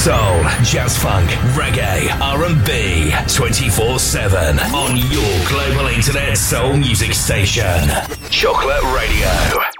soul, jazz funk, reggae, R&B, 24/7 on your global internet soul music station. Chocolate Radio.